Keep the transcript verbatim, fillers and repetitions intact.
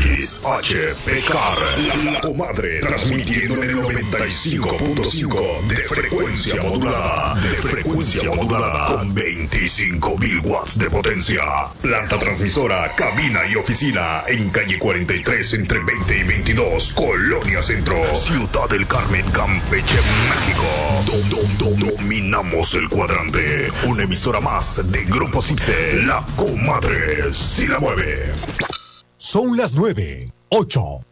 X H P K R, la comadre, transmitiendo en el noventa y cinco punto cinco de frecuencia modulada, de frecuencia modulada, con veinticinco mil watts de potencia. Planta transmisora, cabina y oficina, en calle cuarenta y tres, entre veinte y veintidós, Colonia Centro, Ciudad del Carmen, Campeche, México. Dom, dom, dom, dominamos el cuadrante. Una emisora más de Grupo Cipse, la comadre, si la mueve. Son las nueve, ocho.